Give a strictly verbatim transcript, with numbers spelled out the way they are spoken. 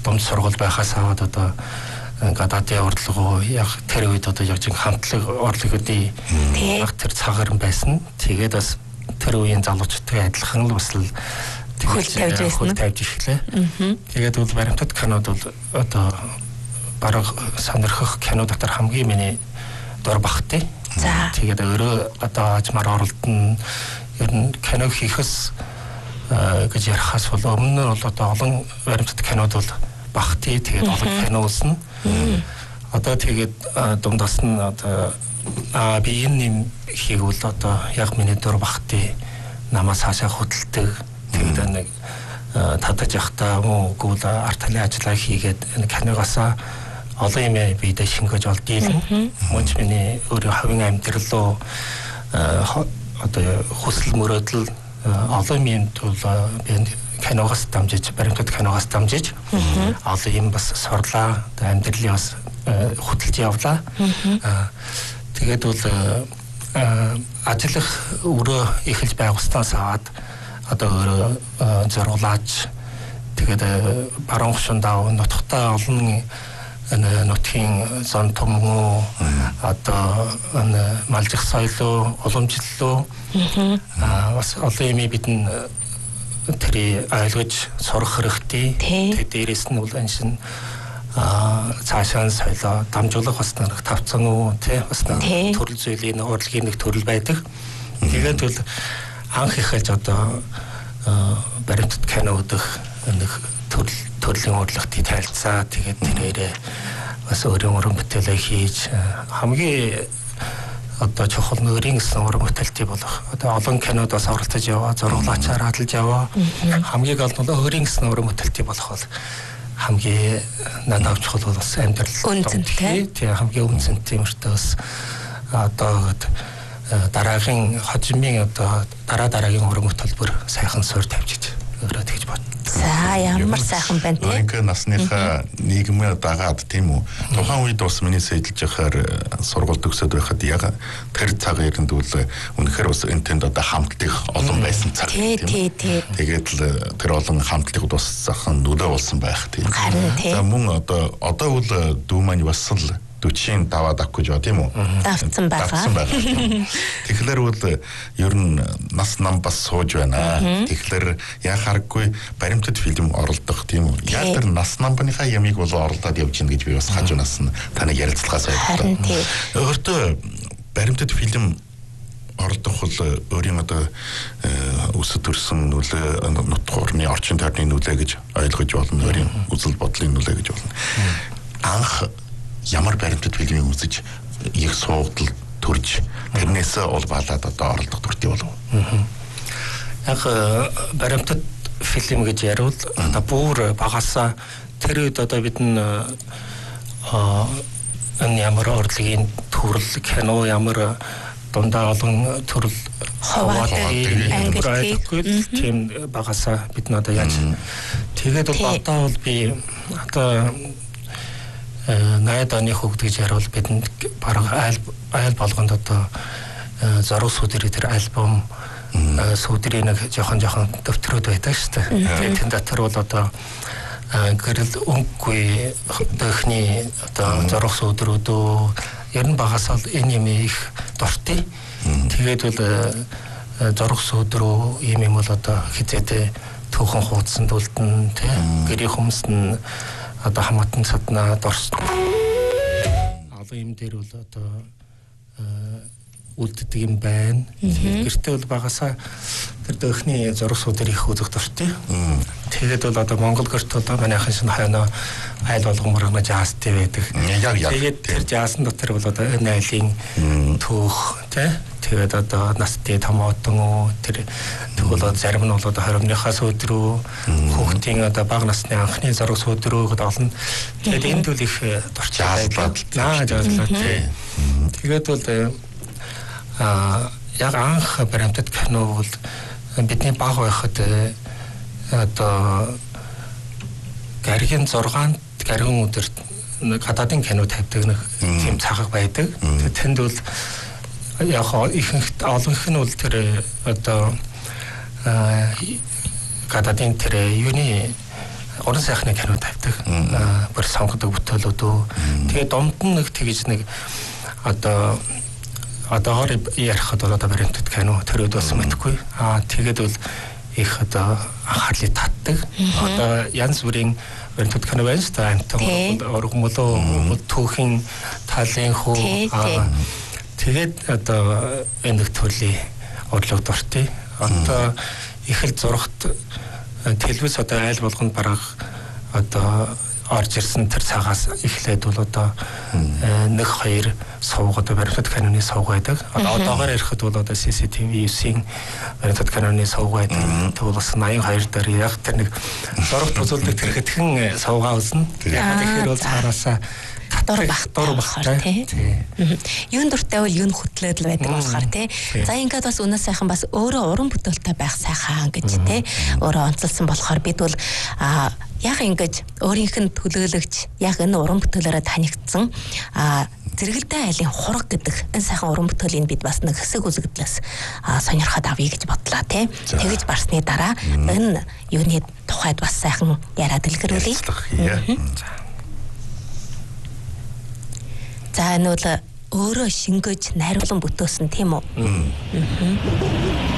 дунд сургууль байхаас аваад одоо гадаадын орлого яг тэр үед одоо яг чинь хамтлаг орлогуудын яг тэр цагаар байсан. Тэгээд бас тэр үеийн залуучуудтай адилхан л бас л хөл тавьж байсан. Хөл тавьж ирлээ. Тэгээд бол баримтат кинод бол одоо бараг сонирхох кино дотор хамгийн миний дор багтай. Тэгээд өөрөө одоо ажмаар оролдсон ер нь кино хийхээс гэж ярихаас бол өмнө нь бол одоо олон баримтат кинод бол багтай. Тэгээд олон кино үзсэн. Одоо тэгээд дундаас нь одоо а би энэ юм хийгүүл одоо яг миний дор багтай намаас хаашаа хөдөлдөг. Тэгээд нэг татаж явахдаа мөн үгүй л арт талын ажиллаа хийгээд энэ киногоосаа олон юм бидээ шингэж олдъё. Мөн ч миний өөрийн хавийн амьдрал руу одоо хүсэл мөрөөдөл олон юм тул би киногоос дамжиж баримтат киногоос дамжиж олон юм бас сорлаа. Амьдралын бас хөдөлж явлаа. Тэгээд бол ажиллах өрөө эхэлж байгуулснаас аваад одоо өөрөө зориулаач тэгээд баруун хушундаа нутгатаа олон нутгийн зон томгоо одоо малжих соёлоо уламжлалоо бас олон юм бидэн тэр ойлгож сурах хэрэгтэй. Тэгээд дээрэс нь бол энэ шин цаашаа соёлоо дамжуулах бас нэг тавцсан уу тий бас нэг төрөл зүйлийн урлагийн нэг төрөл байдаг. Тэгээд бол анх эхэлж одоо баримтат кино үзэх нэг төрөл төрлийн урлагтыг танилцаа. Тэгээд тэрээрээ бас өөрийн уран бүтээлээ хийж хамгийн одоо чухал нөрийн гэсэн уран бүтээлтэй болох одоо олон кинодоос оролцож яваа, зурглаачаар хадалж яваа. Хамгийн гол нь өөрийн гэсэн уран бүтээлтэй болох бол хамгийн надад чухал бол бас амьдрал үнцэнтэй. Тий хамгийн үнцэнтэй мөртөөс одоо дараагийн хожимын одоо дараа дараагийн уран бүтээлбэр сайхан суурь тавьж өөрөө тэгж бод. За ямар сайхан байна те. Ингээ насныхаа нийгмээ дагаад тийм үү. Тухайн үед бас миний сэжилж яхаар сургууль төгсөөд байхад яг тэр цаг ирэнд бол үнэхээр бас энтэнд одоо хамтлаг олон байсан цаг тийм үү. Тэгээд л тэр олон хамтлагууд бас захан нөлөө болсон байх тийм. За мөн одоо одоо бол дүү маань бас л дүчийн даваад авах гэж байна тийм үү? Давцсан байгаа. Тэгэхээр бол ер нь нас нам бас сууж байна. Тэгэхээр яа хараггүй баримтат фильм оролдох тийм үү? Яг тэр нас намбаныхаа ямиг бол оролдоод явж гин гэж би бас хажуунаас нь таныг ярилцлагаас ойлголоо. Өөртөө баримтат фильм оролдох бол өөрийн одоо өсөд төрсөн нүлээ нутгуурны орчин тойрны нүлээ гэж ойлгож болно. Өөрийн үзэл бодлын нүлээ гэж болно. Анх ямар баримтат фильмийг үзэж их суугдал төрж тэрнээс улбаалаад одоо оролдох төртий болов. Яг баримтат фильм гэж ярил одоо бүр багасаа тэр үед одоо бид нь энэ ямар урлагийн төрөл кино ямар дундаа олон төрөл хаваатай тийм багасаа бид нь одоо яаж тэгээд бол одоо бол би одоо найд оны хөгд гэж ярил бидэнд бараг айл айл болгонд одоо зориг сүдэрийн тэр альбом сүдэрийн нэг жоохон жоохон дэвтрүүд байдаг шүү дээ. Тэгээд тэн дотор бол одоо гэрэл өнгөгүй дөхний одоо зориг сүдрүүдөө ер нь багаас л энэ юм их дуртай. Тэгээд бол зориг сүдрөө юм юм бол одоо хизээдээ түүхэн хуудсан дүлдэн тий гэрийн хүмүүс нь одоо хамаатан саднаа дорсон. Олон юм дээр бол одоо үлддэг юм байна. Гэртээ бол багасаа тэр дөхний зураг сүдэр их үзэх дуртай. Тэгээд бол одоо Монгол гэрт одоо манайхан шин хойно айл болгон мөргөж жаастай байдаг. Тэгээд тэр жаасан дотор бол одоо энэ айлын түүх тий тэгээд одоо настай томоотон уу тэр тэгвэл зарим нь бол одоо хоримныхаа сүдрүү хүүхдийн одоо бага насны анхны зураг сүдрүү гэдэг олон тэгээд энд бол их дуртай байдаг. Тэгээд бол а яг анх баримтат кино бол бидний баг байхад одоо гаригийн зургаанд гаригийн өдөрт гадаадын кино тавьдаг нэг тийм цагааг байдаг. Тэнд бол яг ихэнх олонх нь бол тэр одоо гадаадын тэр юуны уран сайхны кино тавьдаг. Бүр сонгодог бүтээлүүд. Тэгээд домд нь нэг тэгж нэг одоо одоогоор ярихад бол одоо баримтат кино төрөөд болсон мэдхгүй. Аа тэгээд бол их одоо анхаарлыг татдаг. Одоо янз бүрийн баримтат кино байна шүү дээ. Амтан ургамлуу түүхийн талын хүү. Тэгээд одоо энэ төрлийн орлого дуртай. Одоо их л зурагт телевиз одоо айл болгонд бараг одоо орж ирсэн тэр цагаас эхлээд бол одоо нэг хоёр сувг одоо баримтат каноны сувг байдаг. Одоо одоогоор ярихад бол одоо си си ти ви-ийн баримтат каноны сувг байдаг. Тэгвэл бас наян хоёр дээр яг тэр нэг зурагт үзүүлдэг тэр хэдхэн сувгаа үзэн. Яг тэгэхээр бол цаанаасаа дур бахтар болохоор тий. Юун дуртай бол юун хөтлөөд л байдаг болохоор тий. За ингээд бас үнэ сайхан бас өөрөө уран бүтээлтэй байх сайхан гэж тий. Өөрөө онцлсан болохоор бид бол а яг ингэж өөрийнх нь төлөөлөгч яг энэ уран бүтээлээрээ танигдсан а зэрэгэлдээ айлын хураг гэдэг энэ сайхан уран бүтээлийн бид бас нэг хэсэг үзэгдлээс сонирхоод авъя гэж бодлоо тий. Тэгэж барсны дараа энэ юуны тухайд бас сайхан яриад дэлгэрүүлье. За энэ бол өөрөө шингэж найруулан бүтээсэн тийм үү?